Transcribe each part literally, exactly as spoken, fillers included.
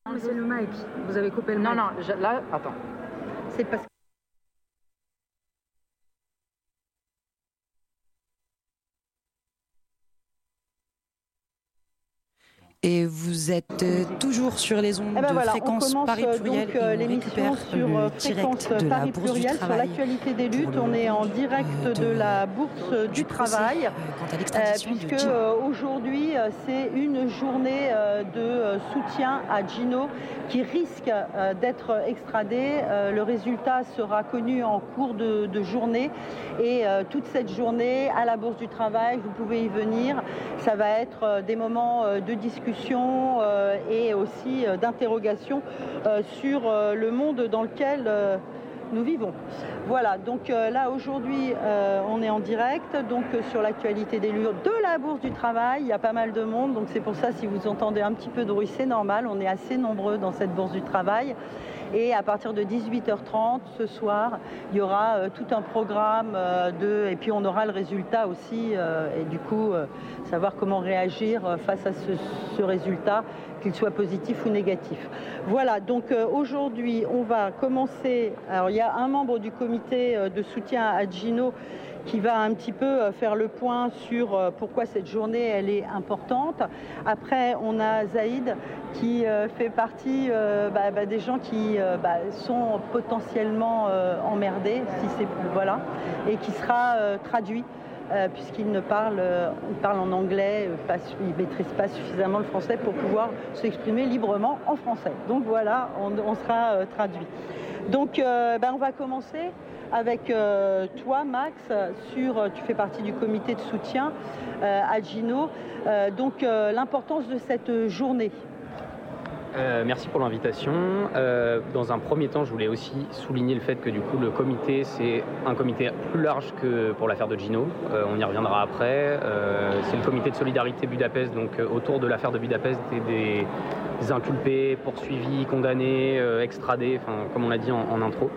Non, mais c'est le mic. Vous avez coupé le mic. Non, non, je, là, attends. C'est parce que... Et vous êtes toujours sur les ondes eh ben de voilà, Fréquence Paris Pluriel donc, et on l'émission récupère sur le Fréquence direct de la Paris Bourse Pluriel du sur Travail. l'actualité des luttes. On est en direct de, de la Bourse du, du Travail, procès, quant à l'extradition puisque de Gino. euh, aujourd'hui c'est une journée euh, de euh, soutien à Gino qui risque euh, d'être extradé. Euh, le résultat sera connu en cours de, de journée et euh, toute cette journée à la Bourse du Travail, vous pouvez y venir. Ça va être euh, des moments euh, de discussion euh, et aussi euh, d'interrogation euh, sur euh, le monde dans lequel euh, nous vivons. Voilà, donc euh, là aujourd'hui euh, on est en direct donc euh, sur l'actualité des luttes de la Bourse du Travail. Il y a pas mal de monde, donc c'est pour ça si vous entendez un petit peu de bruit, c'est normal. On est assez nombreux dans cette Bourse du Travail. Et à partir de dix-huit heures trente ce soir, il y aura euh, tout un programme euh, de... Et puis on aura le résultat aussi, euh, et du coup, euh, savoir comment réagir euh, face à ce, ce résultat, qu'il soit positif ou négatif. Voilà, donc euh, aujourd'hui, on va commencer... Alors il y a un membre du comité euh, de soutien à Gino qui va un petit peu faire le point sur pourquoi cette journée elle est importante. Après, on a Zaïd qui fait partie euh, bah, bah, des gens qui euh, bah, sont potentiellement euh, emmerdés, si c'est voilà, et qui sera euh, traduit. Euh, puisqu'il ne parle, euh, il parle en anglais, euh, pas, il ne maîtrise pas suffisamment le français pour pouvoir s'exprimer librement en français. Donc voilà, on, on sera euh, traduit. Donc euh, ben, on va commencer avec euh, toi, Max, sur, tu fais partie du comité de soutien euh, à Gino. Euh, donc euh, l'importance de cette journée. Euh, merci pour l'invitation. Euh, dans un premier temps, je voulais aussi souligner le fait que du coup le comité, c'est un comité plus large que pour l'affaire de Gino. Euh, on y reviendra après. Euh, c'est le comité de solidarité Budapest, donc euh, autour de l'affaire de Budapest et des, des inculpés, poursuivis, condamnés, euh, extradés, enfin comme on l'a dit en, en intro.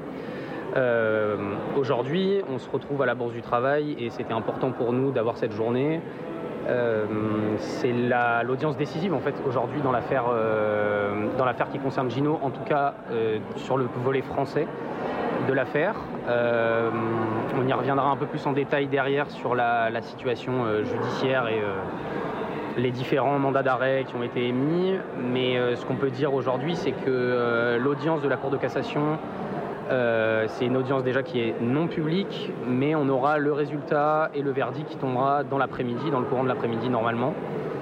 Euh, aujourd'hui, on se retrouve à la Bourse du Travail et c'était important pour nous d'avoir cette journée. Euh, c'est la, l'audience décisive en fait aujourd'hui dans l'affaire, euh, dans l'affaire qui concerne Gino, en tout cas euh, sur le volet français de l'affaire. Euh, on y reviendra un peu plus en détail derrière sur la, la situation euh, judiciaire et euh, les différents mandats d'arrêt qui ont été émis. Mais euh, ce qu'on peut dire aujourd'hui, c'est que euh, l'audience de la Cour de cassation, Euh, c'est une audience déjà qui est non publique, mais on aura le résultat et le verdict qui tombera dans l'après-midi, dans le courant de l'après-midi normalement,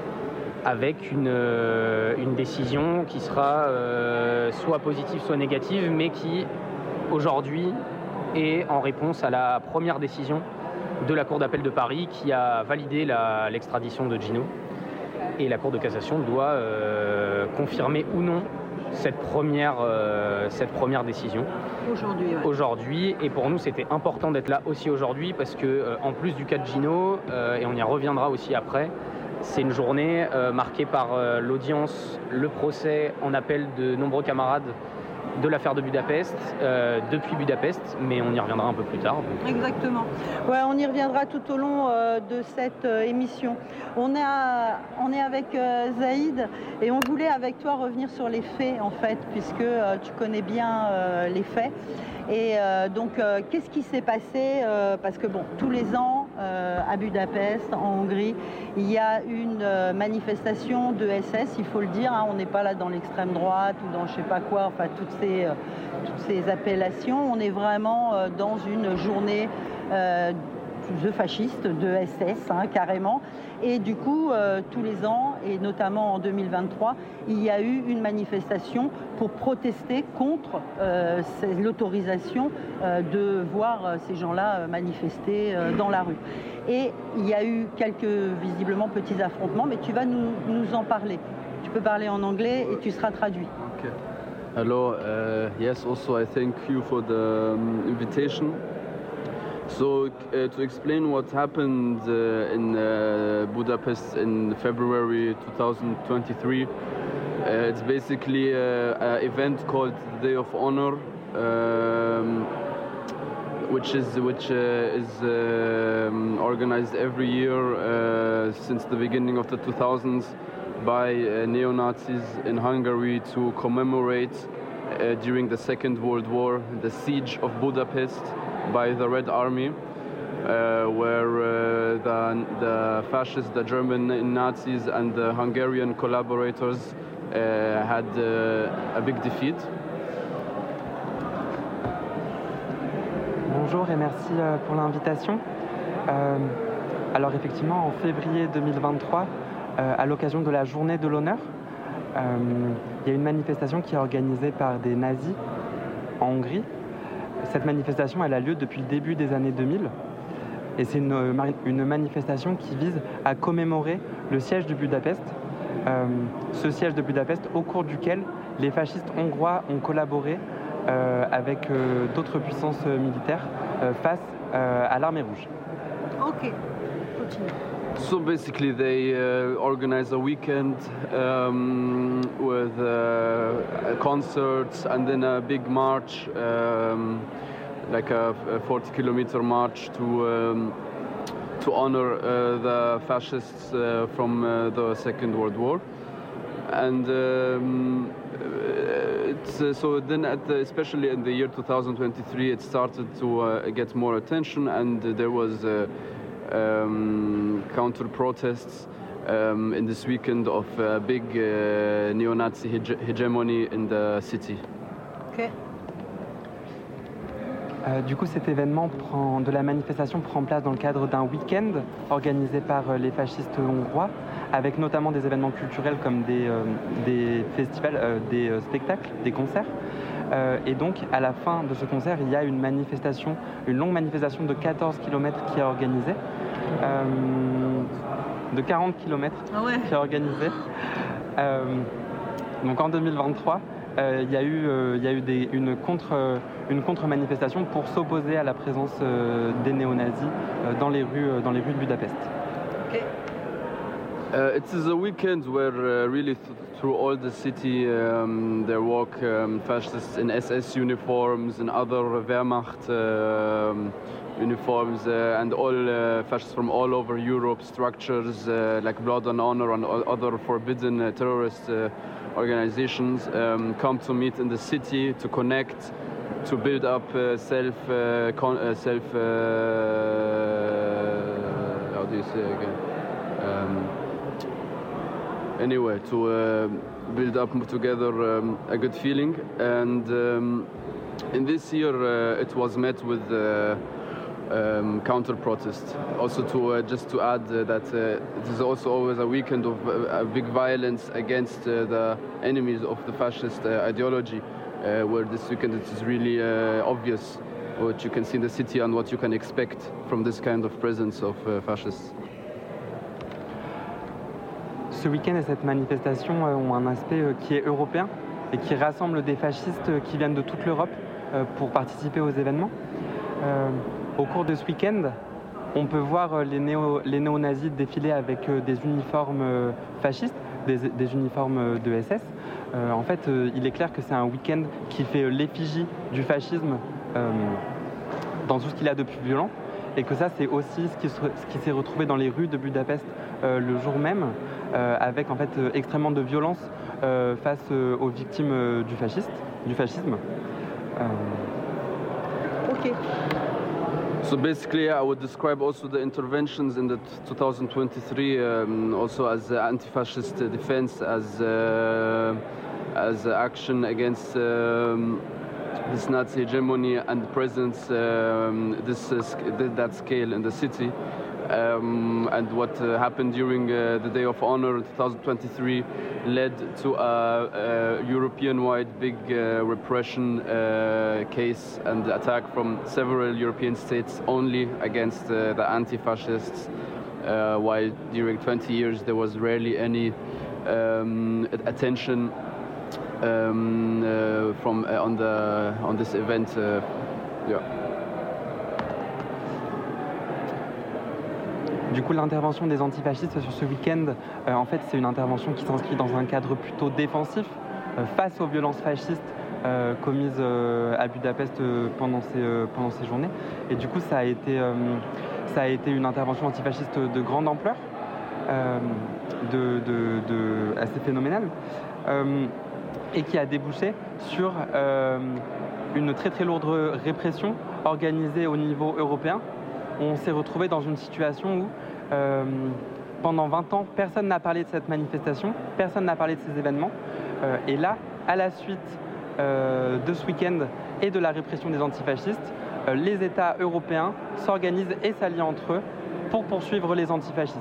avec une, euh, une décision qui sera euh, soit positive, soit négative, mais qui aujourd'hui est en réponse à la première décision de la Cour d'appel de Paris qui a validé la, l'extradition de Gino. Et la Cour de cassation doit euh, confirmer ou non cette première, euh, cette première décision. Aujourd'hui, ouais. Aujourd'hui, et pour nous c'était important d'être là aussi aujourd'hui parce que euh, en plus du cas de Gino, euh, et on y reviendra aussi après, c'est une journée euh, marquée par euh, l'audience, le procès en appel de nombreux camarades de l'affaire de Budapest, euh, depuis Budapest, mais on y reviendra un peu plus tard. Donc. Exactement. Ouais, on y reviendra tout au long euh, de cette euh, émission. On est, à, on est avec euh, Zaïd et on voulait avec toi revenir sur les faits en fait, puisque euh, tu connais bien euh, les faits. Et euh, donc, euh, qu'est-ce qui s'est passé euh, parce que bon, tous les ans euh, à Budapest, en Hongrie, il y a une euh, manifestation de S S, il faut le dire. Hein, on n'est pas là dans l'extrême droite ou dans je sais pas quoi, enfin toutes ces, euh, toutes ces appellations. On est vraiment euh, dans une journée euh, de fascistes, de S S, hein, carrément. Et du coup, euh, tous les ans, et notamment en deux mille vingt-trois, il y a eu une manifestation pour protester contre euh, l'autorisation euh, de voir euh, ces gens-là manifester euh, dans la rue. Et il y a eu quelques, visiblement, petits affrontements, mais tu vas nous, nous en parler. Tu peux parler en anglais et tu seras traduit. Okay. Hello, uh, yes, also I thank you for the um, invitation. So uh, to explain what happened uh, in uh, Budapest in February twenty twenty-three, uh, it's basically an event called the Day of Honor, um, which is which uh, is uh, organized every year uh, since the beginning of the two thousands by uh, neo-Nazis in Hungary to commemorate uh, during the Second World War the siege of Budapest by the Red Army, uh, where uh, the, the fascists, the German Nazis and the Hungarian collaborators uh, had uh, a big defeat. Bonjour et merci pour l'invitation. Euh, alors effectivement, en février deux mille vingt-trois, euh, à l'occasion de la Journée de l'honneur, euh, il y a une manifestation qui est organisée par des nazis en Hongrie. Cette manifestation, elle a lieu depuis le début des années deux mille. Et c'est une, une manifestation qui vise à commémorer le siège de Budapest. Euh, ce siège de Budapest au cours duquel les fascistes hongrois ont collaboré euh, avec euh, d'autres puissances militaires euh, face euh, à l'armée rouge. Ok, continue. So basically they uh, organize a weekend um, with uh, concerts and then a big march, um, like a, a forty kilometer march to um, to honor uh, the fascists uh, from uh, the Second World War. And um, it's, uh, so then, at the, especially in the year two thousand twenty-three, it started to uh, get more attention, and uh, there was uh, um, counter protests um, in this weekend of a big uh, neo-Nazi hege hegemony in the city. Ok. Euh, du coup, cet événement prend, de la manifestation prend place dans le cadre d'un week-end organisé par euh, les fascistes hongrois, avec notamment des événements culturels comme des, euh, des festivals, euh, des euh, spectacles, des concerts. Euh, et donc, à la fin de ce concert, il y a une manifestation, une longue manifestation de quatorze kilomètres qui est organisée, euh, de quarante kilomètres Ah ouais. qui est organisée. Euh, donc en deux mille vingt-trois, euh, il y a eu, euh, il y a eu des, une contre, euh, une contre-manifestation pour s'opposer à la présence euh, des néo-nazis euh, dans les rues, euh, dans les rues de Budapest. Ok. Uh, it is a weekend where uh, really th through all the city um, there walk um, fascists in S S uniforms and other Wehrmacht uh, uniforms uh, and all uh, fascists from all over Europe, structures uh, like Blood and Honor and other forbidden uh, terrorist uh, organizations um, come to meet in the city to connect, to build up uh, self, uh, con uh, self uh, how do you say again? Um, Anyway, to uh, build up together um, a good feeling, and um, in this year uh, it was met with uh, um, counter protest. Also, to uh, just to add uh, that uh, it is also always a weekend of uh, a big violence against uh, the enemies of the fascist uh, ideology, uh, where this weekend it is really uh, obvious what you can see in the city and what you can expect from this kind of presence of uh, fascists. Ce week-end et cette manifestation euh, ont un aspect euh, qui est européen et qui rassemble des fascistes euh, qui viennent de toute l'Europe euh, pour participer aux événements. Euh, au cours de ce week-end, on peut voir euh, les, néo, les néo-nazis défiler avec euh, des uniformes euh, fascistes, des, des uniformes euh, de S S. Euh, en fait, euh, il est clair que c'est un week-end qui fait euh, l'effigie du fascisme euh, dans tout ce qu'il a de plus violent. Et que ça, c'est aussi ce qui, ce qui s'est retrouvé dans les rues de Budapest euh, le jour même, euh, avec en fait euh, extrêmement de violence euh, face euh, aux victimes euh, du, fasciste, du fascisme. Euh... Ok. So basically, I would describe also the interventions in the two thousand twenty-three um, also as uh, anti-fascist defense, as uh, as action against um, this Nazi hegemony and presence, um, this uh, that scale in the city. Um, and what uh, happened during uh, the Day of Honor in two thousand twenty-three led to a, a European-wide big uh, repression uh, case and attack from several European states only against uh, the anti-fascists, uh, while during twenty years there was rarely any um, attention um, uh, from uh, on the on this event. Uh, yeah. Du coup, l'intervention des antifascistes sur ce week-end, euh, en fait, c'est une intervention qui s'inscrit dans un cadre plutôt défensif euh, face aux violences fascistes euh, commises euh, à Budapest euh, pendant, ces, euh, pendant ces journées. Et du coup, ça a été, euh, ça a été une intervention antifasciste de grande ampleur. euh, de, de, de, assez phénoménal euh, et qui a débouché sur euh, une très très lourde répression organisée au niveau européen. On s'est retrouvé dans une situation où euh, pendant vingt ans, personne n'a parlé de cette manifestation, personne n'a parlé de ces événements. Euh, et là, à la suite euh, de ce week-end et de la répression des antifascistes, euh, les États européens s'organisent et s'allient entre eux pour poursuivre les antifascistes.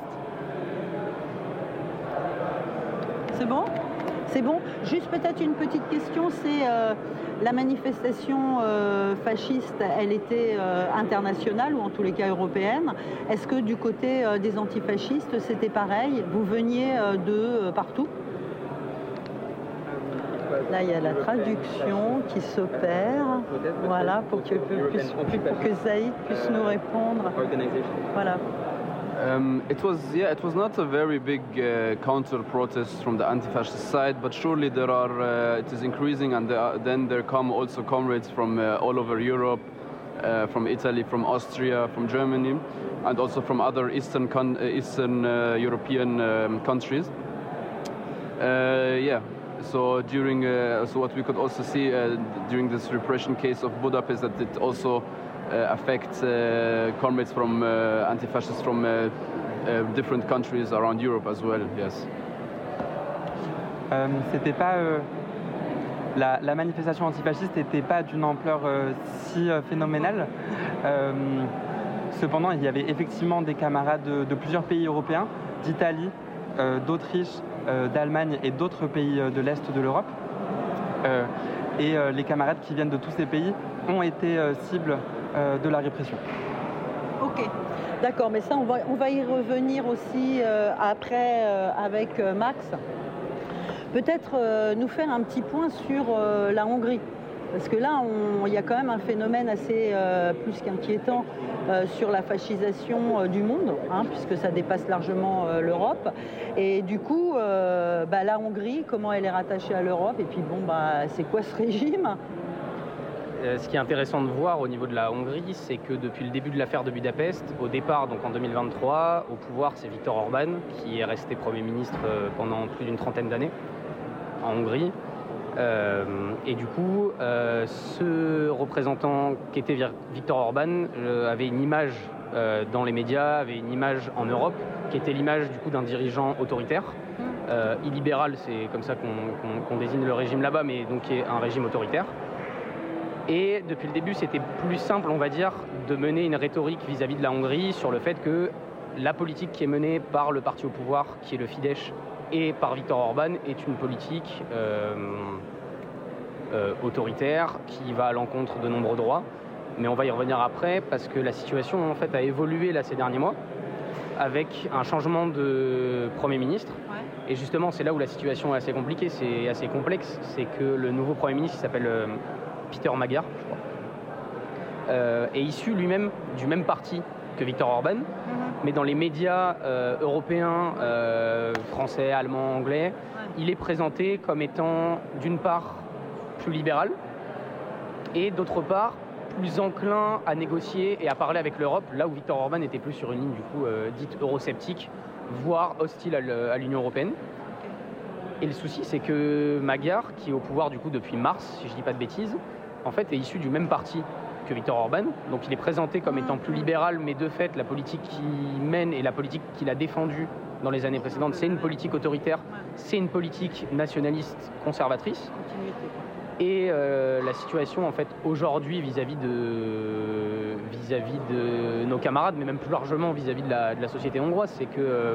C'est bon ? C'est bon. Juste peut-être une petite question, c'est euh, la manifestation euh, fasciste, elle était euh, internationale ou en tous les cas européenne. Est-ce que du côté euh, des antifascistes, c'était pareil? Vous veniez euh, de euh, partout? Là, il y a la traduction qui s'opère. Voilà, pour que, puisse, pour que Zaïd puisse nous répondre. Voilà. Um, it was, yeah, it was not a very big uh, counter-protest from the anti-fascist side, but surely there are, uh, it is increasing, and there are, then there come also comrades from uh, all over Europe, uh, from Italy, from Austria, from Germany, and also from other Eastern, con uh, Eastern uh, European um, countries. Uh, yeah, so during, uh, so what we could also see uh, during this repression case of Budapest, that it also Uh, affect uh, comrades from uh, anti-fascists from uh, uh, different countries around Europe as well. Yes. Euh, c'était pas euh, la, la manifestation antifasciste n'était pas d'une ampleur euh, si euh, phénoménale. Euh, cependant, il y avait effectivement des camarades de, de plusieurs pays européens, d'Italie, euh, d'Autriche, euh, d'Allemagne et d'autres pays euh, de l'Est de l'Europe. Euh, et euh, les camarades qui viennent de tous ces pays ont été euh, cibles Euh, de la répression. Ok, d'accord, mais ça on va, on va y revenir aussi euh, après euh, avec euh, Max. Peut-être euh, nous faire un petit point sur euh, la Hongrie. Parce que là, il y a quand même un phénomène assez euh, plus qu'inquiétant euh, sur la fascisation euh, du monde, hein, puisque ça dépasse largement euh, l'Europe. Et du coup, euh, bah, la Hongrie, comment elle est rattachée à l'Europe? Et puis bon, bah, c'est quoi ce régime? Ce qui est intéressant de voir au niveau de la Hongrie, c'est que depuis le début de l'affaire de Budapest, au départ, donc en deux mille vingt-trois, au pouvoir, c'est Viktor Orban, qui est resté Premier ministre pendant plus d'une trentaine d'années en Hongrie. Euh, et du coup, euh, ce représentant qui était Viktor Orban euh, avait une image euh, dans les médias, avait une image en Europe, qui était l'image du coup d'un dirigeant autoritaire. Euh, illibéral, c'est comme ça qu'on qu'on, qu'on désigne le régime là-bas, mais donc qui est un régime autoritaire. Et depuis le début, c'était plus simple, on va dire, de mener une rhétorique vis-à-vis de la Hongrie sur le fait que la politique qui est menée par le parti au pouvoir, qui est le Fidesz, et par Viktor Orban, est une politique euh, euh, autoritaire qui va à l'encontre de nombreux droits. Mais on va y revenir après, parce que la situation en fait a évolué là ces derniers mois, avec un changement de Premier ministre. Ouais. Et justement, c'est là où la situation est assez compliquée, c'est assez complexe. C'est que le nouveau Premier ministre, il s'appelle Euh, Peter Magyar, je crois, euh, est issu lui-même du même parti que Viktor Orban, mm-hmm. mais dans les médias euh, européens, euh, français, allemands, anglais, ouais. il est présenté comme étant d'une part plus libéral et d'autre part plus enclin à négocier et à parler avec l'Europe, là où Viktor Orban était plus sur une ligne du coup euh, dite eurosceptique, voire hostile à l'Union européenne. Et le souci, c'est que Magyar, qui est au pouvoir du coup depuis mars, si je ne dis pas de bêtises, en fait est issu du même parti que Viktor Orban. Donc il est présenté comme étant plus libéral, mais de fait, la politique qu'il mène et la politique qu'il a défendue dans les années précédentes, c'est une politique autoritaire, c'est une politique nationaliste conservatrice. Et euh, la situation en fait aujourd'hui vis-à-vis de vis-à-vis de nos camarades, mais même plus largement vis-à-vis de la, de la société hongroise, c'est que euh,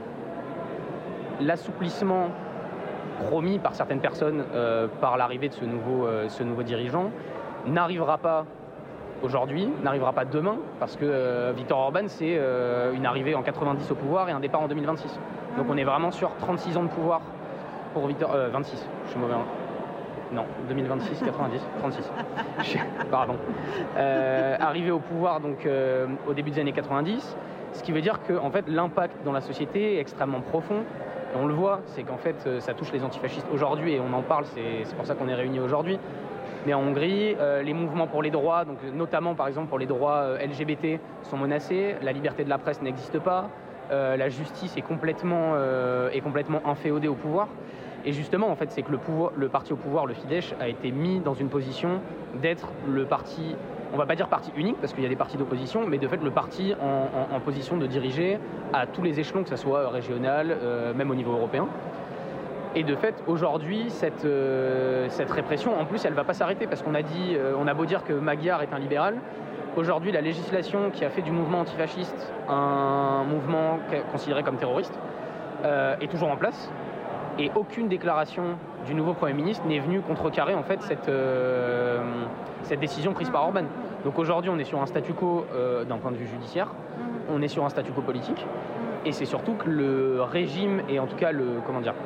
l'assouplissement promis par certaines personnes euh, par l'arrivée de ce nouveau, euh, ce nouveau dirigeant n'arrivera pas aujourd'hui, n'arrivera pas demain, parce que euh, Viktor Orban, c'est euh, une arrivée en quatre-vingt-dix au pouvoir et un départ en deux mille vingt-six. Donc on est vraiment sur trente-six ans de pouvoir pour Viktor... Euh, vingt-six, je suis mauvais. Non, deux mille vingt-six, quatre-vingt-dix, trente-six. Pardon. Euh, arrivé au pouvoir donc euh, au début des années quatre-vingt-dix, ce qui veut dire que en fait, l'impact dans la société est extrêmement profond. Et on le voit, c'est qu'en fait, ça touche les antifascistes aujourd'hui et on en parle, c'est pour ça qu'on est réunis aujourd'hui. Mais en Hongrie, euh, les mouvements pour les droits, donc notamment par exemple pour les droits euh, L G B T, sont menacés. La liberté de la presse n'existe pas. euh, la justice est complètement, euh, est complètement inféodée au pouvoir. Et justement, en fait, c'est que le, pouvoir, le parti au pouvoir, le Fidesz, a été mis dans une position d'être le parti, on va pas dire parti unique, parce qu'il y a des partis d'opposition, mais de fait le parti en, en, en position de diriger à tous les échelons, que ce soit régional, euh, même au niveau européen. Et de fait, aujourd'hui, cette, euh, cette répression, en plus, elle ne va pas s'arrêter, parce qu'on a dit, euh, on a beau dire que Magyar est un libéral, aujourd'hui, la législation qui a fait du mouvement antifasciste un mouvement considéré comme terroriste euh, est toujours en place. Et aucune déclaration du nouveau Premier ministre n'est venue contrecarrer en fait cette, euh, cette décision prise par Orban. Donc aujourd'hui, on est sur un statu quo euh, d'un point de vue judiciaire, on est sur un statu quo politique, et c'est surtout que le régime et en tout cas le comment dire,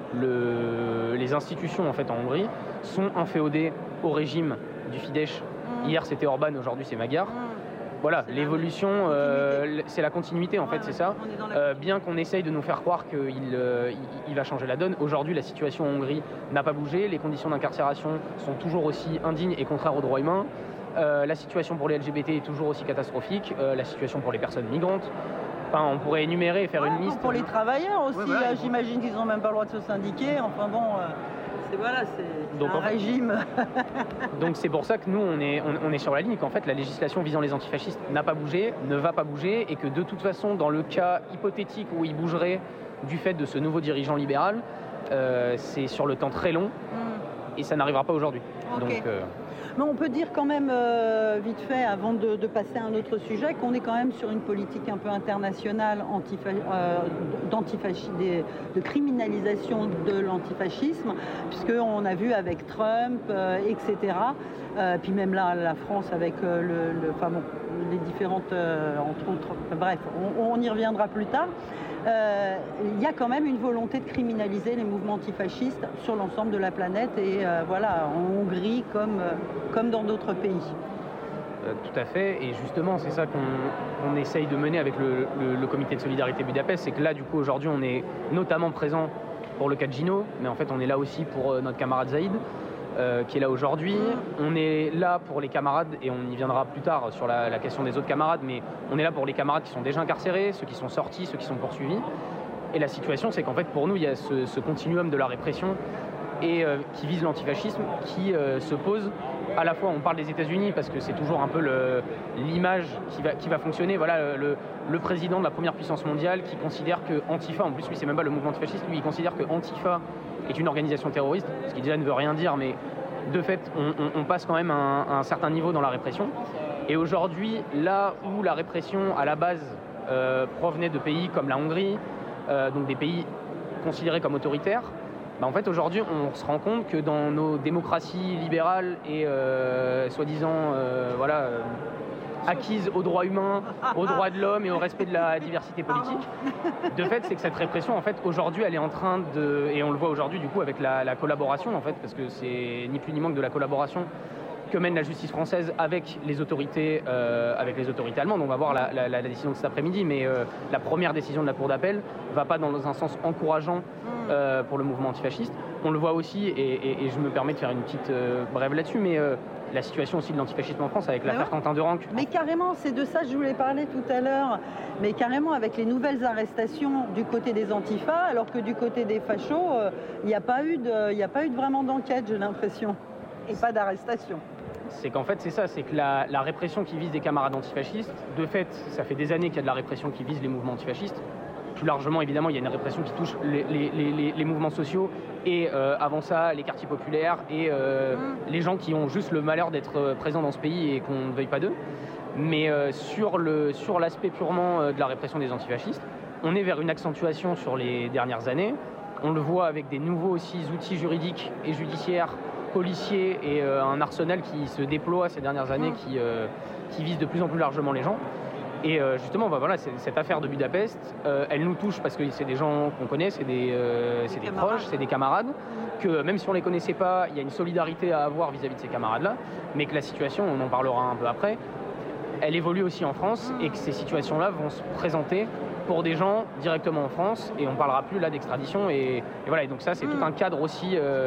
le, les institutions en fait en Hongrie sont inféodées au régime du Fidesz. Hier c'était Orban, aujourd'hui c'est Magyar. Voilà, l'évolution, euh, c'est la continuité en fait, c'est ça. Euh, bien qu'on essaye de nous faire croire qu'il euh, il, il va changer la donne, aujourd'hui la situation en Hongrie n'a pas bougé, les conditions d'incarcération sont toujours aussi indignes et contraires aux droits humains, euh, la situation pour les L G B T est toujours aussi catastrophique, euh, la situation pour les personnes migrantes. Enfin, on pourrait énumérer et faire ouais, une liste. Pour les travailleurs aussi, ouais, voilà, euh, j'imagine qu'ils n'ont même pas le droit de se syndiquer. Enfin bon, euh, c'est voilà, c'est un en fait, régime. Donc c'est pour ça que nous, on est, on, on est sur la ligne, qu'en fait la législation visant les antifascistes n'a pas bougé, ne va pas bouger, et que de toute façon, dans le cas hypothétique où il bougerait du fait de ce nouveau dirigeant libéral, euh, c'est sur le temps très long, mm. et ça n'arrivera pas aujourd'hui. Okay. Donc, euh, Mais on peut dire quand même, euh, vite fait, avant de, de passer à un autre sujet, qu'on est quand même sur une politique un peu internationale euh, de, de criminalisation de l'antifascisme, puisqu'on a vu avec Trump, euh, et cetera. Euh, puis même là, la France avec euh, le, le, enfin bon, les différentes, euh, entre autres, bref, on, on y reviendra plus tard. Euh, il y a quand même une volonté de criminaliser les mouvements antifascistes sur l'ensemble de la planète, et euh, voilà, en Hongrie comme, euh, comme dans d'autres pays. Euh, tout à fait, et justement c'est ça qu'on, qu'on essaye de mener avec le, le, le comité de solidarité Budapest, c'est que là du coup aujourd'hui on est notamment présent pour le cas de Gino, mais en fait on est là aussi pour euh, notre camarade Zaïd, Euh, qui est là aujourd'hui. On est là pour les camarades, et on y viendra plus tard sur la, la question des autres camarades, mais on est là pour les camarades qui sont déjà incarcérés, ceux qui sont sortis, ceux qui sont poursuivis. Et la situation, c'est qu'en fait, pour nous, il y a ce, ce continuum de la répression et euh, qui vise l'antifascisme, qui euh, se pose à la fois, on parle des États-Unis parce que c'est toujours un peu le, l'image qui va, qui va fonctionner. Voilà, le, le président de la première puissance mondiale qui considère que Antifa, en plus lui c'est même pas le mouvement antifasciste, lui il considère que Antifa est une organisation terroriste, ce qui déjà ne veut rien dire, mais de fait on, on, on passe quand même à un, à un certain niveau dans la répression. Et aujourd'hui, là où la répression à la base euh, provenait de pays comme la Hongrie, euh, donc des pays considérés comme autoritaires, bah en fait aujourd'hui on se rend compte que dans nos démocraties libérales et euh, soi-disant euh, voilà, euh, acquises aux droits humains, aux droits de l'homme et au respect de la diversité politique, de fait c'est que cette répression en fait aujourd'hui elle est en train de, et on le voit aujourd'hui du coup avec la, la collaboration en fait, parce que c'est ni plus ni moins que de la collaboration que mène la justice française avec les autorités, euh, avec les autorités allemandes. On va voir la, la, la décision de cet après-midi, mais euh, la première décision de la Cour d'appel ne va pas dans un sens encourageant euh, pour le mouvement antifasciste. On le voit aussi, et, et, et je me permets de faire une petite euh, brève là-dessus, mais euh, la situation aussi de l'antifascisme en France avec l'affaire ouais. Quentin Derenc. Mais carrément, c'est de ça que je voulais parler tout à l'heure, mais carrément avec les nouvelles arrestations du côté des antifas, alors que du côté des fachos, il euh, n'y a pas eu de, il n'y a pas eu de vraiment d'enquête, j'ai l'impression, et pas d'arrestation. C'est qu'en fait c'est ça, c'est que la, la répression qui vise des camarades antifascistes, de fait ça fait des années qu'il y a de la répression qui vise les mouvements antifascistes. Plus largement évidemment il y a une répression qui touche les, les, les, les mouvements sociaux et euh, avant ça les quartiers populaires et euh, mmh. les gens qui ont juste le malheur d'être présents dans ce pays et qu'on ne veuille pas d'eux. Mais euh, sur, le, sur l'aspect purement euh, de la répression des antifascistes, on est vers une accentuation sur les dernières années. On le voit avec des nouveaux aussi outils juridiques et judiciaires, policiers et euh, un arsenal qui se déploie ces dernières années, qui, euh, qui vise de plus en plus largement les gens. Et euh, justement, bah, voilà, cette affaire de Budapest, euh, elle nous touche parce que c'est des gens qu'on connaît, c'est des, euh, c'est des proches, c'est des camarades, que même si on ne les connaissait pas, il y a une solidarité à avoir vis-à-vis de ces camarades-là, mais que la situation, on en parlera un peu après, elle évolue aussi en France et que ces situations-là vont se présenter pour des gens directement en France, et on ne parlera plus là d'extradition. Et, et voilà, et donc ça, c'est mmh. tout un cadre aussi... Euh,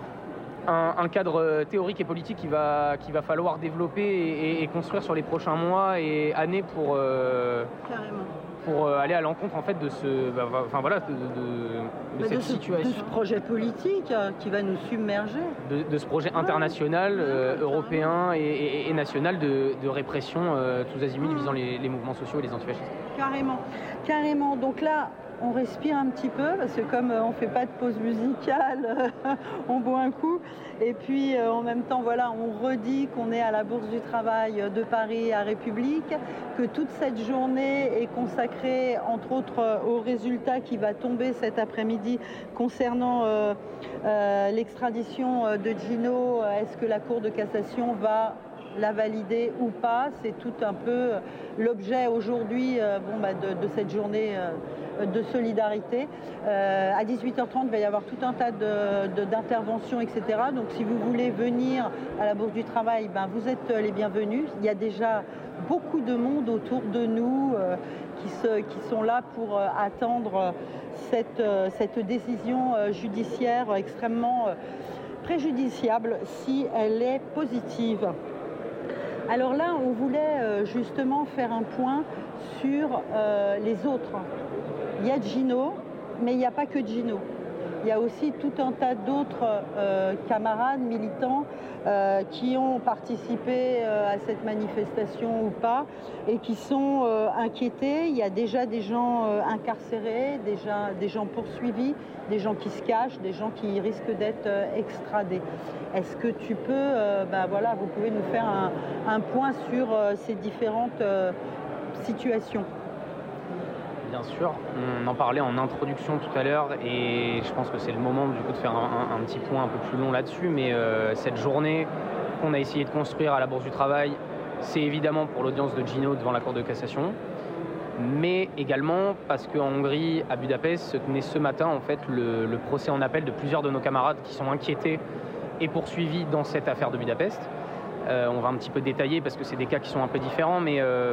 Un, un cadre théorique et politique qu'il va, qu'il va falloir développer et, et, et construire sur les prochains mois et années pour, euh, pour euh, aller à l'encontre en fait de ce, bah, enfin voilà, de, de, de de cette ce, situation, de ce projet politique euh, qui va nous submerger. de, de ce projet international, Ouais, euh, ouais, européen et, et, et national de, de répression euh, tous azimuts visant les, les mouvements sociaux et les antifascistes. Carrément, carrément. Donc là, on respire un petit peu parce que comme euh, on fait pas de pause musicale, euh, on boit un coup. Et puis euh, en même temps, voilà, on redit qu'on est à la Bourse du Travail de Paris à République, que toute cette journée est consacrée, entre autres, euh, au résultat qui va tomber cet après-midi concernant euh, euh, l'extradition de Gino. Est-ce que la Cour de cassation va la valider ou pas? C'est tout un peu l'objet aujourd'hui euh, bon, bah, de, de cette journée euh, de solidarité. Euh, à dix-huit heures trente, il va y avoir tout un tas de, de, d'interventions, et cetera. Donc si vous voulez venir à la Bourse du Travail, ben, vous êtes les bienvenus. Il y a déjà beaucoup de monde autour de nous euh, qui, se, qui sont là pour euh, attendre cette, euh, cette décision euh, judiciaire extrêmement euh, préjudiciable si elle est positive. Alors là, on voulait euh, justement faire un point sur euh, les autres. Il y a Gino, mais il n'y a pas que Gino. Il y a aussi tout un tas d'autres euh, camarades militants euh, qui ont participé euh, à cette manifestation ou pas et qui sont euh, inquiétés. Il y a déjà des gens euh, incarcérés, déjà des gens poursuivis, des gens qui se cachent, des gens qui risquent d'être euh, extradés. Est-ce que tu peux, euh, ben voilà, vous pouvez nous faire un, un point sur euh, ces différentes euh, situations? Bien sûr, on en parlait en introduction tout à l'heure et je pense que c'est le moment du coup de faire un, un, un petit point un peu plus long là-dessus, mais euh, cette journée qu'on a essayé de construire à la Bourse du Travail, c'est évidemment pour l'audience de Gino devant la Cour de cassation, mais également parce qu'en Hongrie, à Budapest, se tenait ce matin en fait le, le procès en appel de plusieurs de nos camarades qui sont inquiétés et poursuivis dans cette affaire de Budapest. Euh, on va un petit peu détailler parce que c'est des cas qui sont un peu différents, mais euh,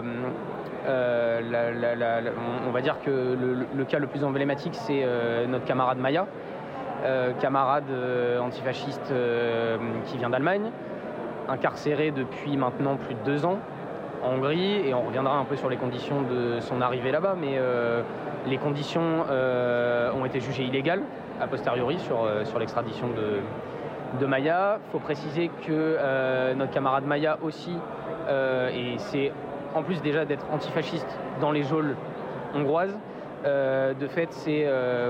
euh, la, la, la, la, on va dire que le, le cas le plus emblématique, c'est euh, notre camarade Maya, euh, camarade euh, antifasciste euh, qui vient d'Allemagne, incarcéré depuis maintenant plus de deux ans en Hongrie, et on reviendra un peu sur les conditions de son arrivée là-bas, mais euh, les conditions euh, ont été jugées illégales a posteriori sur, euh, sur l'extradition de de Maya. Il faut préciser que euh, notre camarade Maya aussi, euh, et c'est en plus déjà d'être antifasciste dans les geôles hongroises, euh, de fait c'est euh,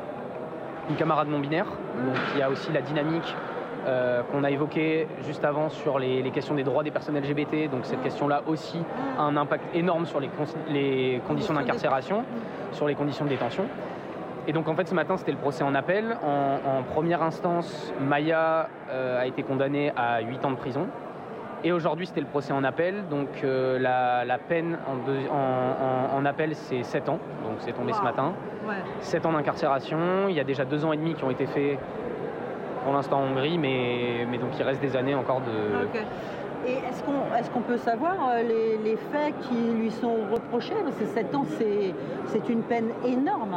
une camarade non binaire, donc il y a aussi la dynamique euh, qu'on a évoquée juste avant sur les, les questions des droits des personnes L G B T, donc cette question-là aussi a un impact énorme sur les, les conditions d'incarcération, sur les conditions de détention. Et donc en fait ce matin c'était le procès en appel. En, en première instance, Maya euh, a été condamnée à huit ans de prison. Et aujourd'hui c'était le procès en appel. Donc euh, la, la peine en, deux, en, en, en appel c'est sept ans. Donc c'est tombé wow. ce matin. Ouais. sept ans d'incarcération. Il y a déjà deux ans et demi qui ont été faits pour l'instant en Hongrie, mais, mais donc il reste des années encore de... Okay. Et est-ce qu'on, est-ce qu'on peut savoir euh, les, les faits qui lui sont reprochés? Parce que sept ans c'est, c'est une peine énorme.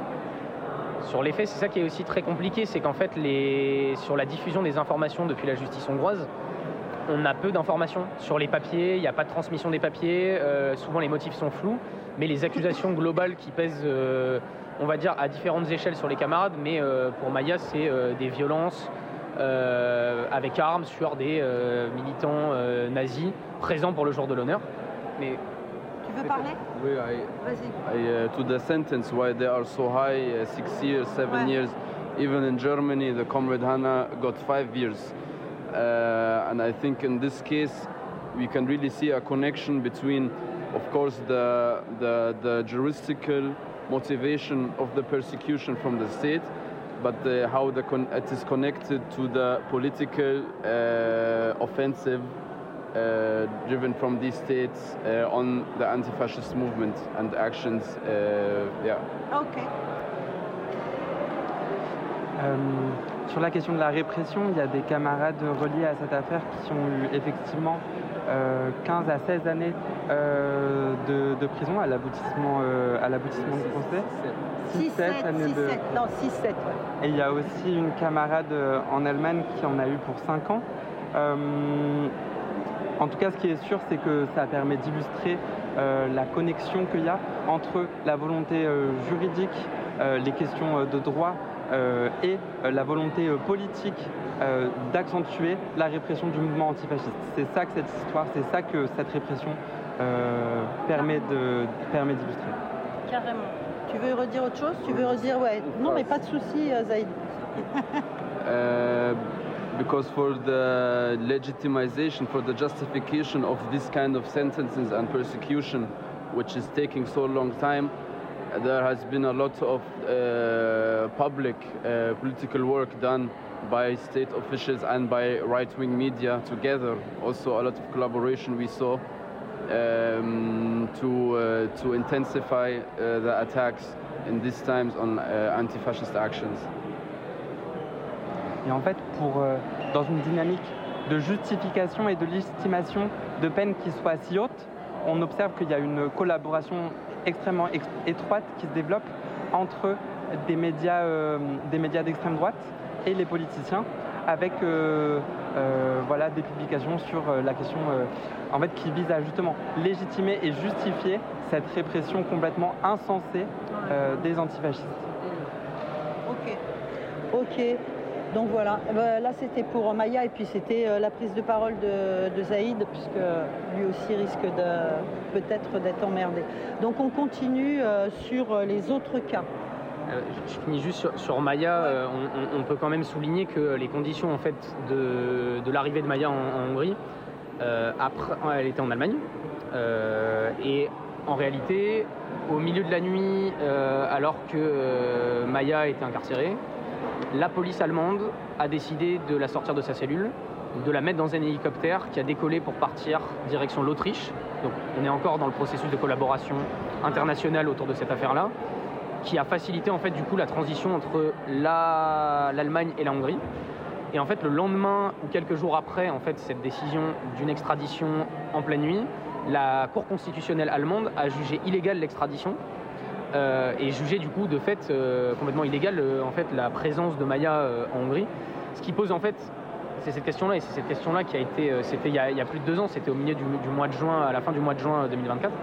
Sur les faits, c'est ça qui est aussi très compliqué, c'est qu'en fait, les... sur la diffusion des informations depuis la justice hongroise, on a peu d'informations sur les papiers, il n'y a pas de transmission des papiers, euh, souvent les motifs sont flous, mais les accusations globales qui pèsent, euh, on va dire, à différentes échelles sur les camarades, mais euh, pour Maya, c'est euh, des violences euh, avec armes sur des euh, militants euh, nazis présents pour le jour de l'honneur. Mais tu veux parler? Oui, I, I, uh, to the sentence why they are so high, uh, six years, seven ouais. years. Even in Germany, the comrade Hannah got five years. Uh, and I think in this case, we can really see a connection between, of course, the, the, the juristical motivation of the persecution from the state, but the, how the con- it is connected to the political uh, offensive Uh, driven from these states uh, on the anti-fascist movement and actions. Uh, yeah. Ok. Euh, sur la question de la répression, il y a des camarades reliés à cette affaire qui ont eu effectivement euh, quinze à seize années euh, de, de prison à l'aboutissement, euh, à l'aboutissement du procès. six sept années de... Non, six sept, ouais. Et il y a aussi une camarade en Allemagne qui en a eu pour cinq ans. Euh, En tout cas, ce qui est sûr, c'est que ça permet d'illustrer euh, la connexion qu'il y a entre la volonté euh, juridique, euh, les questions euh, de droit euh, et euh, la volonté euh, politique euh, d'accentuer la répression du mouvement antifasciste. C'est ça que cette histoire, c'est ça que cette répression euh, permet de, permet d'illustrer. Carrément. Tu veux redire autre chose? Tu veux redire, ouais. Non, mais pas de souci, euh, Zaïd. Uh, because for the legitimization, for the justification of this kind of sentences and persecution, which is taking so long time, there has been a lot of uh, public uh, political work done by state officials and by right-wing media together. Also a lot of collaboration we saw um, to, uh, to intensify uh, the attacks in these times on uh, anti-fascist actions. Et en fait, pour, euh, dans une dynamique de justification et de légitimation de peines qui soient si hautes, on observe qu'il y a une collaboration extrêmement ex- étroite qui se développe entre des médias, euh, des médias d'extrême droite et les politiciens, avec euh, euh, voilà, des publications sur euh, la question euh, en fait, qui vise à justement légitimer et justifier cette répression complètement insensée euh, des antifascistes. Ok. Ok. Donc voilà, eh ben, là c'était pour Maya et puis c'était euh, la prise de parole de, de Zaïd, puisque lui aussi risque de peut-être d'être emmerdé. Donc on continue euh, sur les autres cas. Euh, je finis juste sur, sur Maya. Euh, on, on, on peut quand même souligner que les conditions en fait de, de l'arrivée de Maya en, en Hongrie, euh, après, elle était en Allemagne, euh, et en réalité, au milieu de la nuit, euh, alors que euh, Maya était incarcérée, la police allemande a décidé de la sortir de sa cellule, de la mettre dans un hélicoptère qui a décollé pour partir direction l'Autriche. Donc on est encore dans le processus de collaboration internationale autour de cette affaire-là, qui a facilité en fait du coup la transition entre la, l'Allemagne et la Hongrie. Et en fait le lendemain ou quelques jours après en fait cette décision d'une extradition en pleine nuit, la Cour constitutionnelle allemande a jugé illégale l'extradition. Euh, et jugé du coup de fait euh, complètement illégal euh, en fait la présence de Maya euh, en Hongrie, ce qui pose en fait c'est cette question-là et c'est cette question-là qui a été euh, c'était il y, a, il y a plus de deux ans, c'était au milieu du, du mois de juin, à la fin du mois de juin deux mille vingt-quatre,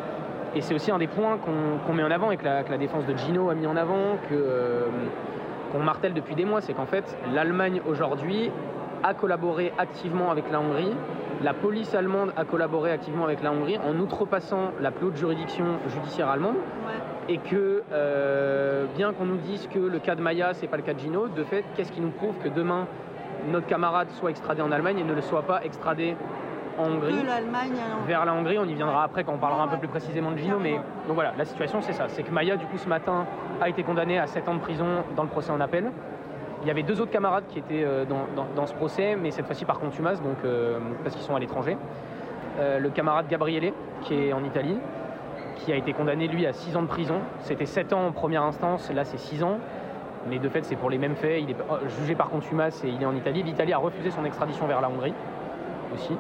et c'est aussi un des points qu'on, qu'on met en avant et que la, que la défense de Gino a mis en avant, que euh, qu'on martèle depuis des mois, c'est qu'en fait l'Allemagne aujourd'hui a collaboré activement avec la Hongrie. La police allemande a collaboré activement avec la Hongrie en outrepassant la plus haute juridiction judiciaire allemande. Ouais. Et que euh, bien qu'on nous dise que le cas de Maya, c'est pas le cas de Gino, de fait, qu'est-ce qui nous prouve que demain notre camarade soit extradé en Allemagne et ne le soit pas extradé en Hongrie, de l'Allemagne à vers la Hongrie? On y viendra après quand on parlera un peu plus précisément de Gino, mais donc voilà, la situation c'est ça, c'est que Maya du coup ce matin a été condamné à sept ans de prison dans le procès en appel. Il y avait deux autres camarades qui étaient euh, dans, dans, dans ce procès, mais cette fois-ci par contumace, donc euh, parce qu'ils sont à l'étranger. Euh, le camarade Gabriele, qui est en Italie, qui a été condamné lui à six ans de prison. C'était sept ans en première instance, là c'est six ans. Mais de fait c'est pour les mêmes faits, il est jugé par contumace et il est en Italie. L'Italie a refusé son extradition vers la Hongrie aussi.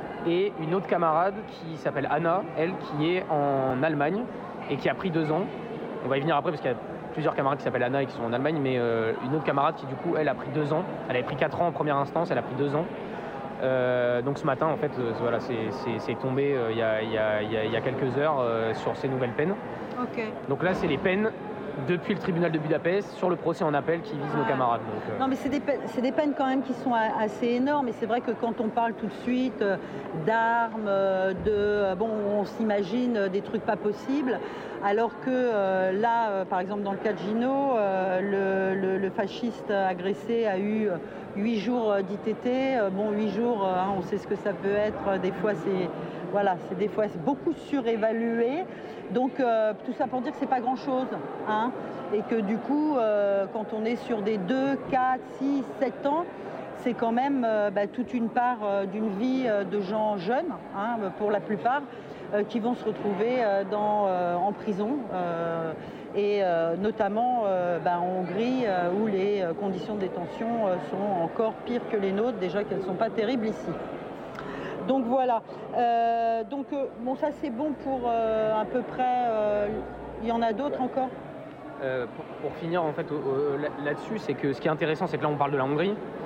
Et une autre camarade qui s'appelle Anna, elle qui est en Allemagne et qui a pris deux ans. On va y venir après parce qu'il y a plusieurs camarades qui s'appellent Anna et qui sont en Allemagne, mais euh, une autre camarade qui du coup elle a pris deux ans. Elle avait pris quatre ans en première instance, elle a pris deux ans. Euh, donc ce matin en fait euh, voilà, c'est, c'est, c'est tombé euh, il y, a, y, a, y a quelques heures euh, sur ces nouvelles peines. Okay. Donc là c'est les peines depuis le tribunal de Budapest sur le procès en appel qui vise ouais. nos camarades. Donc, euh... Non mais c'est des, peines, c'est des peines quand même qui sont assez énormes, et c'est vrai que quand on parle tout de suite euh, d'armes, euh, de euh, bon on s'imagine des trucs pas possibles, alors que euh, là euh, par exemple dans le cas de Gino, euh, le, le, le fasciste agressé a eu huit jours d'I T T. Bon, huit jours, hein, on sait ce que ça peut être. Des fois, c'est voilà, c'est des fois c'est beaucoup surévalué. Donc, euh, tout ça pour dire que c'est pas grand-chose, hein, et que du coup, euh, quand on est sur des deux, quatre, six, sept ans, c'est quand même euh, bah, toute une part euh, d'une vie euh, de gens jeunes, hein, pour la plupart, euh, qui vont se retrouver euh, dans, euh, en prison. Euh, et euh, notamment euh, bah, en Hongrie euh, où les euh, conditions de détention euh, sont encore pires que les nôtres, déjà qu'elles ne sont pas terribles ici. Donc voilà, euh, donc euh, bon ça c'est bon pour euh, à peu près, euh, il y en a d'autres encore euh, pour, pour finir en fait euh, là-dessus, c'est que ce qui est intéressant c'est que là on parle de la Hongrie,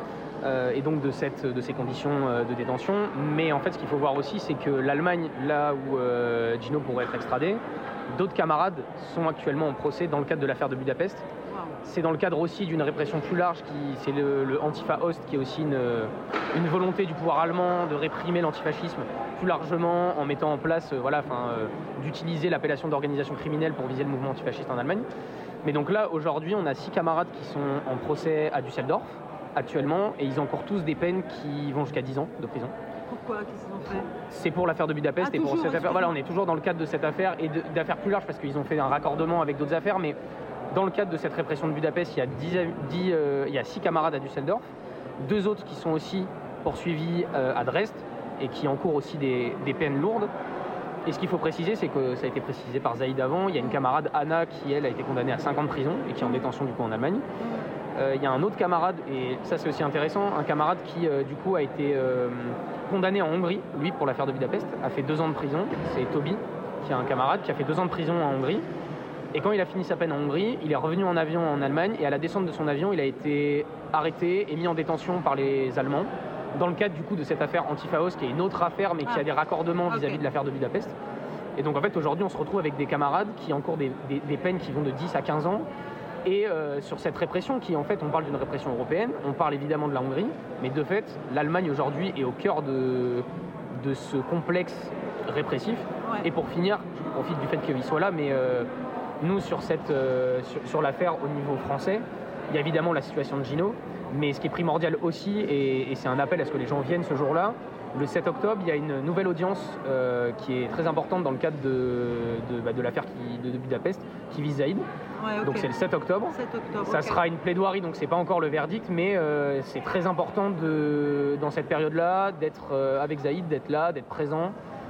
euh, et donc de, cette, de ces conditions euh, de détention. Mais en fait, ce qu'il faut voir aussi, c'est que l'Allemagne, là où euh, Gino pourrait être extradé, d'autres camarades sont actuellement en procès dans le cadre de l'affaire de Budapest. C'est dans le cadre aussi d'une répression plus large, qui, c'est le, le Antifa-Ost, qui est aussi une, une volonté du pouvoir allemand de réprimer l'antifascisme plus largement en mettant en place, euh, voilà, enfin, euh, d'utiliser l'appellation d'organisation criminelle pour viser le mouvement antifasciste en Allemagne. Mais donc là, aujourd'hui, on a six camarades qui sont en procès à Düsseldorf actuellement, et ils encourent tous des peines qui vont jusqu'à dix ans de prison. Pourquoi? Qu'est-ce qu'ils ont fait? C'est pour l'affaire de Budapest ah, et pour toujours, cette affaire. Voilà, on est toujours dans le cadre de cette affaire et de, d'affaires plus larges parce qu'ils ont fait un raccordement avec d'autres affaires, mais dans le cadre de cette répression de Budapest, il y a, dix, dix, euh, il y a six camarades à Düsseldorf, deux autres qui sont aussi poursuivis euh, à Dresde et qui encourent aussi des, des peines lourdes. Et ce qu'il faut préciser, c'est que ça a été précisé par Zaïd avant, il y a une camarade, Anna, qui elle a été condamnée à cinq ans de prison et qui est en détention du coup en Allemagne. Euh, il y a un autre camarade, et ça c'est aussi intéressant, un camarade qui euh, du coup a été euh, condamné en Hongrie, lui pour l'affaire de Budapest, a fait deux ans de prison, c'est Toby, qui est un camarade qui a fait deux ans de prison en Hongrie. Et quand il a fini sa peine en Hongrie, il est revenu en avion en Allemagne et à la descente de son avion, il a été arrêté et mis en détention par les Allemands dans le cadre du coup de cette affaire Antifa-Ost qui est une autre affaire mais qui a des raccordements vis-à-vis okay. de l'affaire de Budapest. Et donc en fait aujourd'hui on se retrouve avec des camarades qui encourent des, des, des peines qui vont de dix à quinze ans et euh, sur cette répression qui en fait on parle d'une répression européenne, on parle évidemment de la Hongrie, mais de fait l'Allemagne aujourd'hui est au cœur de, de ce complexe répressif. Ouais. Et pour finir, je profite du fait qu'il soit là, mais euh, nous, sur, cette, euh, sur, sur l'affaire au niveau français, il y a évidemment la situation de Gino, mais ce qui est primordial aussi, et, et c'est un appel à ce que les gens viennent ce jour-là, le sept octobre, il y a une nouvelle audience euh, qui est très importante dans le cadre de, de, bah, de l'affaire qui, de, de Budapest, qui vise Zaïd. Ouais, okay. Donc c'est le sept octobre. sept octobre Ça okay. sera une plaidoirie, donc c'est pas encore le verdict, mais euh, c'est très important de, dans cette période-là d'être euh, avec Zaïd, d'être là, d'être présent,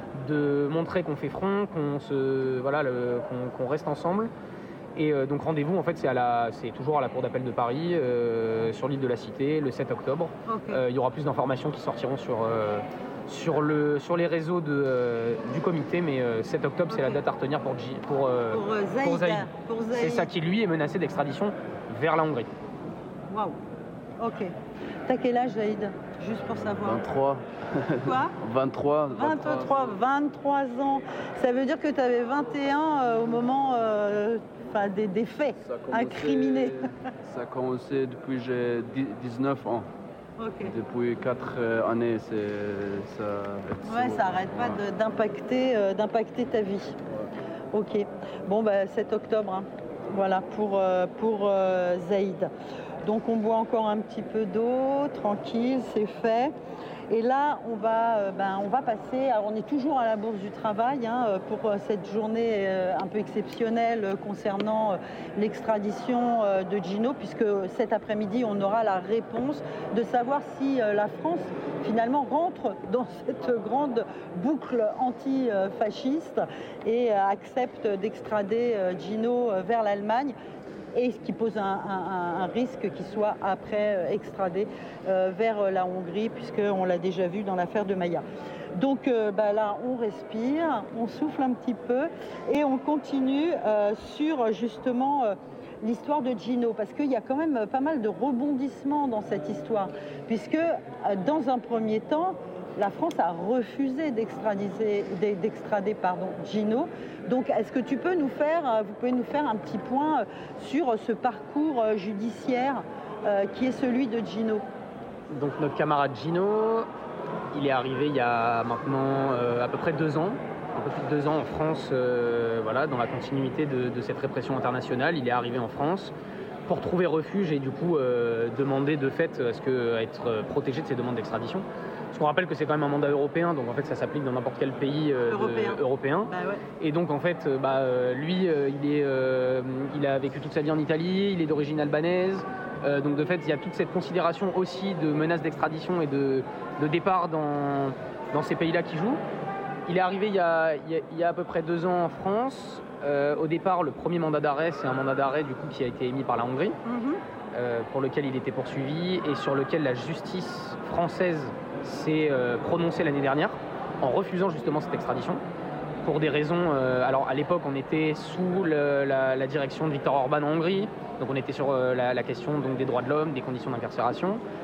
de montrer qu'on fait front, qu'on se, voilà, le, qu'on, qu'on reste ensemble. Et euh, donc rendez-vous, en fait, c'est, à la, c'est toujours à la Cour d'appel de Paris, euh, sur l'île de la Cité, le sept octobre. Okay. Euh, il y aura plus d'informations qui sortiront sur, euh, sur, le, sur les réseaux de, euh, du comité, mais euh, sept octobre, okay. c'est la date à retenir pour, G, pour, euh, pour, euh, Zaïd, pour, Zaïd. pour Zaïd. C'est ça qui, lui, est menacé d'extradition vers la Hongrie. Waouh. Ok. T'as quel âge, Zaïd? Juste pour savoir. vingt-trois. Quoi? vingt-trois. vingt-trois, vingt-trois ans. Ça veut dire que tu avais vingt et un euh, au moment euh, des, des faits commencé, incriminés. Ça a commencé depuis que j'ai dix-neuf ans. Okay. Depuis quatre euh, années, c'est, ça Ouais, ça n'arrête pas ouais. de, d'impacter, euh, d'impacter ta vie. Ouais. Ok. Bon, bah, sept octobre, hein. Voilà, pour, euh, pour euh, Zaïd. Donc on boit encore un petit peu d'eau, tranquille, c'est fait. Et là, on va, euh, ben, on va passer, alors on est toujours à la Bourse du Travail hein, pour euh, cette journée euh, un peu exceptionnelle euh, concernant euh, l'extradition euh, de Gino, puisque cet après-midi, on aura la réponse de savoir si euh, la France, finalement, rentre dans cette grande boucle anti-fasciste et euh, accepte d'extrader euh, Gino euh, vers l'Allemagne. Et ce qui pose un, un, un risque qu'il soit après extradé euh, vers la Hongrie, puisqu'on l'a déjà vu dans l'affaire de Maïa. Donc euh, bah là, on respire, on souffle un petit peu et on continue euh, sur justement euh, l'histoire de Gino, parce qu'il y a quand même pas mal de rebondissements dans cette histoire, puisque euh, dans un premier temps, la France a refusé d'extrader, d'extrader pardon, Gino. Donc, est-ce que tu peux nous faire, vous pouvez nous faire un petit point sur ce parcours judiciaire euh, qui est celui de Gino? Donc, notre camarade Gino, il est arrivé il y a maintenant euh, à peu près deux ans, un peu plus de deux ans en France, euh, voilà, dans la continuité de, de cette répression internationale. Il est arrivé en France pour trouver refuge et du coup euh, demander de fait à, ce que, à être protégé de ces demandes d'extradition. Parce qu'on rappelle que c'est quand même un mandat européen, donc en fait ça s'applique dans n'importe quel pays euh, européen. De, européen. Bah ouais. Et donc en fait, bah, euh, lui, euh, il, est, euh, il a vécu toute sa vie en Italie, il est d'origine albanaise. Euh, donc de fait, il y a toute cette considération aussi de menace d'extradition et de, de départ dans, dans ces pays-là qui jouent. Il est arrivé il y a, il y a, il y a à peu près deux ans en France. Euh, au départ, le premier mandat d'arrêt, c'est un mandat d'arrêt du coup qui a été émis par la Hongrie, mm-hmm. euh, pour lequel il était poursuivi et sur lequel la justice française s'est euh, prononcée l'année dernière en refusant justement cette extradition pour des raisons. Euh, alors à l'époque, on était sous le, la, la direction de Viktor Orban en Hongrie, donc on était sur euh, la, la question donc des droits de l'homme, des conditions d'incarcération.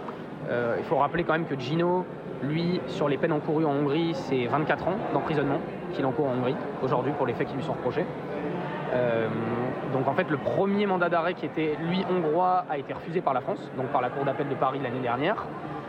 Euh, il faut rappeler quand même que Gino, lui, sur les peines encourues en Hongrie, c'est vingt-quatre ans d'emprisonnement qu'il encourt en Hongrie, aujourd'hui, pour les faits qui lui sont reprochés. Euh, donc en fait, le premier mandat d'arrêt qui était, lui, hongrois, a été refusé par la France, donc par la Cour d'appel de Paris l'année dernière.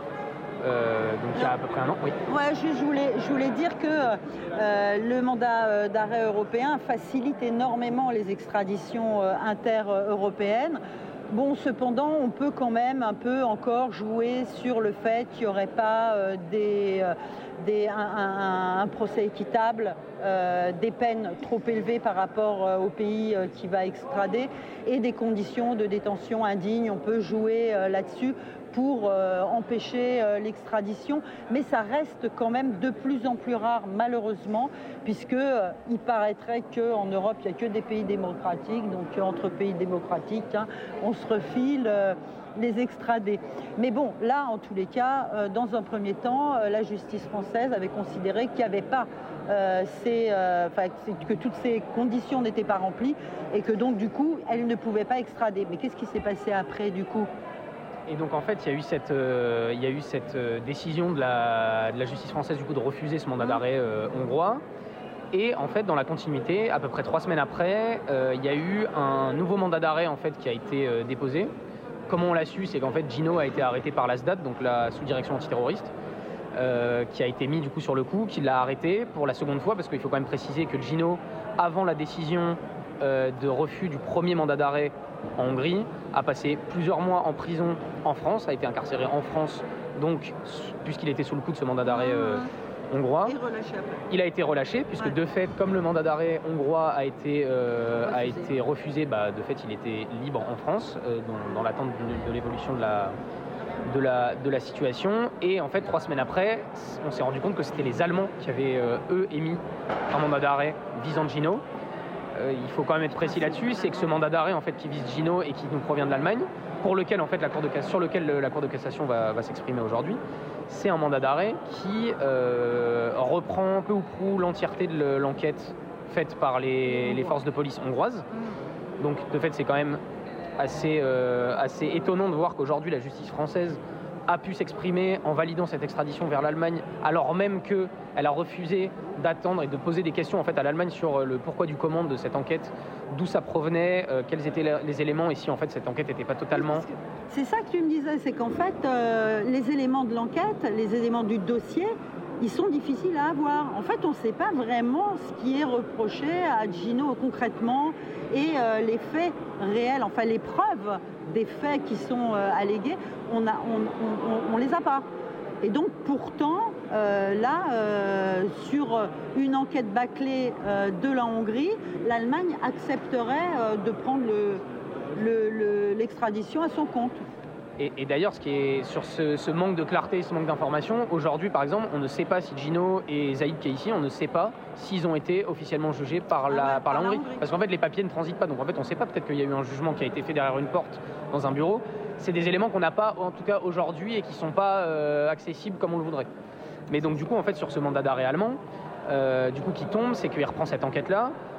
Euh, donc il y a à peu près un an, oui. Ouais, je, je, voulais, je voulais dire que euh, le mandat d'arrêt européen facilite énormément les extraditions euh, inter-européennes. Bon, cependant, on peut quand même un peu encore jouer sur le fait qu'il n'y aurait pas euh, des, euh, des, un, un, un procès équitable, euh, des peines trop élevées par rapport euh, au pays euh, qui va extrader et des conditions de détention indignes. On peut jouer euh, là-dessus pour euh, empêcher euh, l'extradition, mais ça reste quand même de plus en plus rare, malheureusement, puisque euh, il paraîtrait qu'en Europe, il n'y a que des pays démocratiques, donc entre pays démocratiques, hein, on se refile euh, les extradés. Mais bon, là, en tous les cas, euh, dans un premier temps, euh, la justice française avait considéré qu'il n'y avait pas euh, ces, euh, que toutes ces conditions n'étaient pas remplies et que donc, du coup, elle ne pouvait pas extrader. Mais qu'est-ce qui s'est passé après, du coup ? Et donc en fait, il y a eu cette, euh, il y a eu cette euh, décision de la, de la justice française du coup de refuser ce mandat d'arrêt euh, hongrois. Et en fait, dans la continuité, à peu près trois semaines après, euh, il y a eu un nouveau mandat d'arrêt en fait qui a été euh, déposé. Comment on l'a su, c'est qu'en fait Gino a été arrêté par l'A S D A T, donc la sous-direction antiterroriste, euh, qui a été mis du coup sur le coup, qui l'a arrêté pour la seconde fois, parce qu'il faut quand même préciser que Gino, avant la décision euh, de refus du premier mandat d'arrêt en Hongrie, a passé plusieurs mois en prison en France, a été incarcéré en France, donc puisqu'il était sous le coup de ce mandat d'arrêt euh, hongrois. Et relâché après. Il a été relâché, puisque ouais. de fait, comme le mandat d'arrêt hongrois a été, euh, refusé. A été refusé, bah, de fait, il était libre en France, euh, dans, dans l'attente de, de l'évolution de la, de, la, de la situation. Et en fait, trois semaines après, on s'est rendu compte que c'était les Allemands qui avaient, euh, eux, émis un mandat d'arrêt visant Gino. Euh, il faut quand même être précis là-dessus, c'est que ce mandat d'arrêt en fait, qui vise Gino et qui nous provient de l'Allemagne, pour lequel, en fait, la Cour de, sur lequel la Cour de cassation va, va s'exprimer aujourd'hui, c'est un mandat d'arrêt qui euh, reprend peu ou prou l'entièreté de l'enquête faite par les, les forces de police hongroises. Donc de fait, c'est quand même assez, euh, assez étonnant de voir qu'aujourd'hui la justice française a pu s'exprimer en validant cette extradition vers l'Allemagne, alors même qu'elle a refusé d'attendre et de poser des questions en fait, à l'Allemagne sur le pourquoi du comment de cette enquête, d'où ça provenait, euh, quels étaient les éléments et si en fait cette enquête n'était pas totalement... C'est ça que tu me disais, c'est qu'en fait, euh, les éléments de l'enquête, les éléments du dossier, ils sont difficiles à avoir. En fait, on ne sait pas vraiment ce qui est reproché à Gino concrètement et euh, les faits réels, enfin les preuves des faits qui sont euh, allégués, on a, on, on, on, on les a pas. Et donc pourtant, euh, là, euh, sur une enquête bâclée euh, de la Hongrie, l'Allemagne accepterait euh, de prendre le, le, le, l'extradition à son compte. Et, et d'ailleurs, ce qui est sur ce, ce manque de clarté, ce manque d'information, aujourd'hui par exemple, on ne sait pas si Gino et Zaïd qui est ici, on ne sait pas s'ils ont été officiellement jugés par la, ah ouais, par la Hongrie. Hongrie. Parce qu'en fait, les papiers ne transitent pas. Donc en fait, on ne sait pas, peut-être qu'il y a eu un jugement qui a été fait derrière une porte dans un bureau. C'est des éléments qu'on n'a pas, en tout cas aujourd'hui, et qui ne sont pas euh, accessibles comme on le voudrait. Mais donc du coup, en fait, sur ce mandat d'arrêt allemand, euh, du coup, qui tombe, c'est qu'il reprend cette enquête-là.